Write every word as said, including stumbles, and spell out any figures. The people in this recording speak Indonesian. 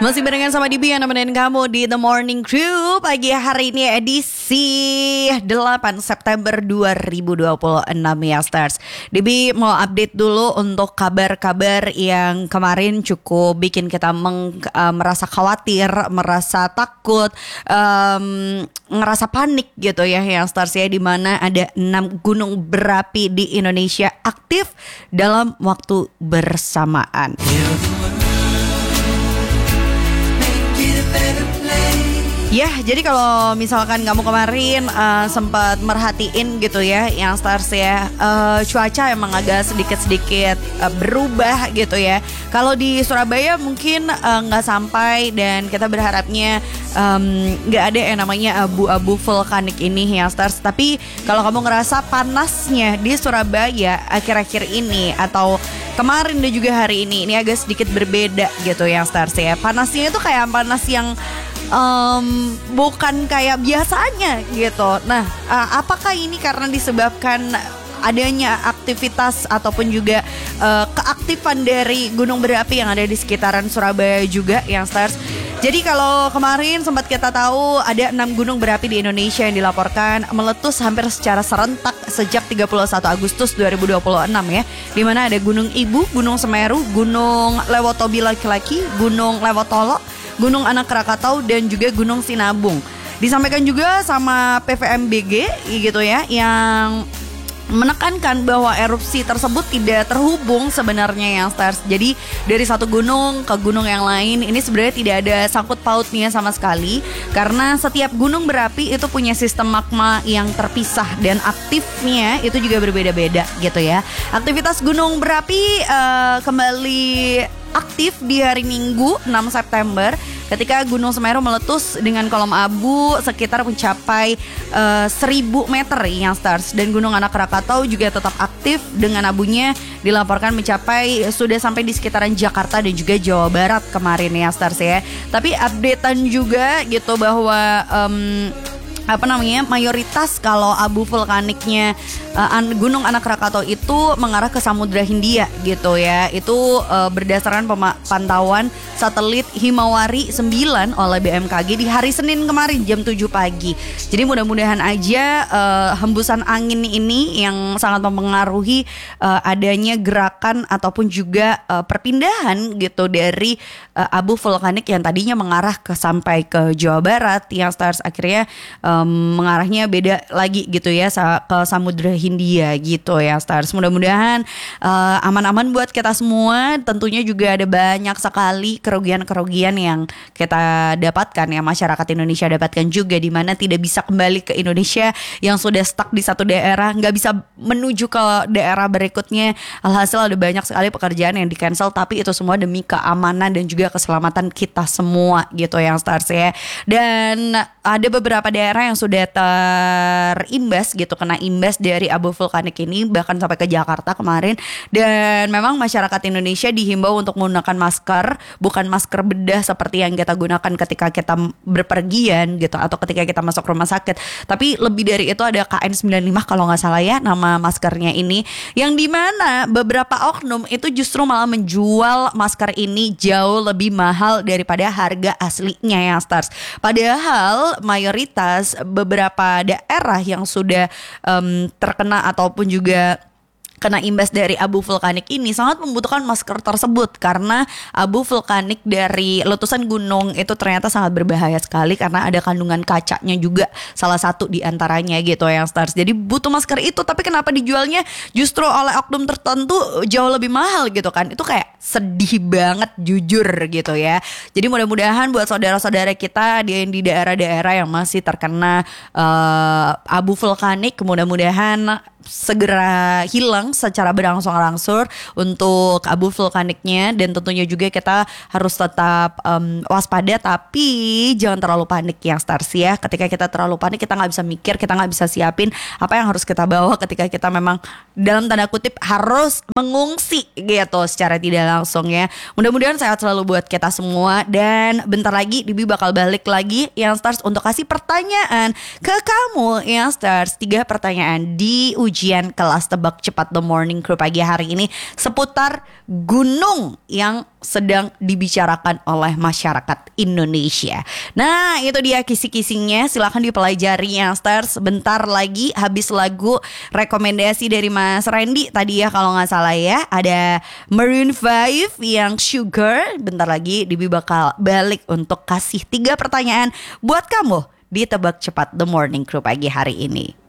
Masih barengan sama Dibi yang nemenin kamu di The Morning Crew. Pagi hari ini edisi delapan September dua ribu dua puluh enam ya Stars. Dibi mau update dulu untuk kabar-kabar yang kemarin cukup bikin kita meng, uh, merasa khawatir, merasa takut, um, ngerasa panik gitu ya yang Stars ya. Dimana ada enam gunung berapi di Indonesia aktif dalam waktu bersamaan. Ya, jadi kalau misalkan kamu kemarin uh, sempat merhatiin gitu ya, yang Stars ya, uh, cuaca emang agak sedikit-sedikit uh, berubah gitu ya. Kalau di Surabaya mungkin nggak uh, sampai dan kita berharapnya nggak um, ada yang namanya abu-abu vulkanik ini yang Stars. Tapi kalau kamu ngerasa panasnya di Surabaya akhir-akhir ini atau kemarin dan juga hari ini, ini agak sedikit berbeda gitu yang Stars ya. Panasnya itu kayak panas yang Um, bukan kayak biasanya gitu. Nah, uh, apakah ini karena disebabkan adanya aktivitas ataupun juga uh, keaktifan dari gunung berapi yang ada di sekitaran Surabaya juga yang Stars? Jadi kalau kemarin sempat kita tahu ada enam gunung berapi di Indonesia yang dilaporkan meletus hampir secara serentak sejak tiga puluh satu Agustus dua ribu dua puluh enam ya. Di mana ada Gunung Ibu, Gunung Semeru, Gunung Lewotobi laki-laki, Gunung Lewotolo, Gunung Anak Krakatau dan juga Gunung Sinabung. Disampaikan juga sama P V M B G gitu ya, yang menekankan bahwa erupsi tersebut tidak terhubung sebenarnya yang Stars. Jadi dari satu gunung ke gunung yang lain ini sebenarnya tidak ada sangkut pautnya sama sekali, karena setiap gunung berapi itu punya sistem magma yang terpisah dan aktifnya itu juga berbeda-beda gitu ya. Aktivitas gunung berapi uh, kembali aktif di hari Minggu enam September ketika Gunung Semeru meletus dengan kolom abu sekitar mencapai uh, seribu meter yang Stars. Dan Gunung Anak Krakatau juga tetap aktif dengan abunya dilaporkan mencapai sudah sampai di sekitaran Jakarta dan juga Jawa Barat kemarin ya Stars ya. Tapi updatean juga gitu bahwa um, apa namanya mayoritas kalau abu vulkaniknya uh, an, Gunung Anak Krakatau itu mengarah ke Samudra Hindia gitu ya. Itu uh, berdasarkan pema- pantauan satelit Himawari sembilan oleh B M K G di hari Senin kemarin jam tujuh pagi. Jadi mudah-mudahan aja uh, hembusan angin ini yang sangat mempengaruhi uh, adanya gerakan ataupun juga uh, perpindahan gitu dari uh, abu vulkanik yang tadinya mengarah ke sampai ke Jawa Barat yang Stars akhirnya uh, Um, mengarahnya beda lagi gitu ya ke Samudra Hindia gitu ya Stars. Mudah-mudahan uh, aman-aman buat kita semua. Tentunya juga ada banyak sekali kerugian-kerugian yang kita dapatkan ya, masyarakat Indonesia dapatkan juga, di mana tidak bisa kembali ke Indonesia, yang sudah stuck di satu daerah nggak bisa menuju ke daerah berikutnya. Alhasil ada banyak sekali pekerjaan yang di cancel, tapi itu semua demi keamanan dan juga keselamatan kita semua gitu ya Stars ya. Dan ada beberapa daerah yang sudah terimbas gitu, kena imbas dari abu vulkanik ini, bahkan sampai ke Jakarta kemarin. Dan memang masyarakat Indonesia dihimbau untuk menggunakan masker, bukan masker bedah seperti yang kita gunakan ketika kita berpergian gitu atau ketika kita masuk rumah sakit. Tapi lebih dari itu ada K N sembilan puluh lima kalau gak salah ya nama maskernya ini, yang dimana beberapa oknum itu justru malah menjual masker ini jauh lebih mahal daripada harga aslinya ya Stars. Padahal mayoritas beberapa daerah yang sudah um, terkena ataupun juga kena imbas dari abu vulkanik ini sangat membutuhkan masker tersebut, karena abu vulkanik dari letusan gunung itu ternyata sangat berbahaya sekali karena ada kandungan kacanya juga salah satu di antaranya gitu yang Stars. Jadi butuh masker itu, tapi kenapa dijualnya justru oleh oknum tertentu jauh lebih mahal gitu kan? Itu kayak sedih banget jujur gitu ya. Jadi mudah-mudahan buat saudara-saudara kita di, di daerah-daerah yang masih terkena uh, abu vulkanik, mudah-mudahan segera hilang secara berangsur-angsur untuk abu vulkaniknya. Dan tentunya juga kita harus tetap um, waspada, tapi jangan terlalu panik ya Stars ya. Ketika kita terlalu panik, kita gak bisa mikir, kita gak bisa siapin apa yang harus kita bawa ketika kita memang dalam tanda kutip harus mengungsi gitu secara tidak langsung ya. Mudah-mudahan sehat selalu buat kita semua. Dan bentar lagi Dibi bakal balik lagi yang Stars untuk kasih pertanyaan ke kamu yang Stars. Tiga pertanyaan di ujung ujian kelas tebak cepat The Morning Crew pagi hari ini seputar gunung yang sedang dibicarakan oleh masyarakat Indonesia. Nah, itu dia kisi-kisinya. Silahkan dipelajari ya, Stars. Bentar lagi habis lagu rekomendasi dari Mas Randy tadi ya, kalau nggak salah ya. Ada Maroon five yang Sugar. Bentar lagi Dibi bakal balik untuk kasih tiga pertanyaan buat kamu di tebak cepat The Morning Crew pagi hari ini.